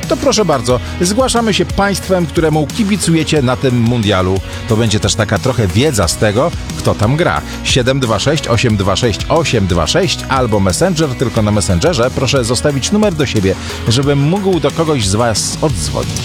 to proszę bardzo, zgłaszamy się państwem, któremu kibicujecie na tym mundialu. To będzie też taka trochę wiedza z tego, kto tam gra. 726 826 826 albo Messenger, tylko na Messengerze proszę zostawić numer do siebie, żebym mógł do kogoś z was oddzwonić.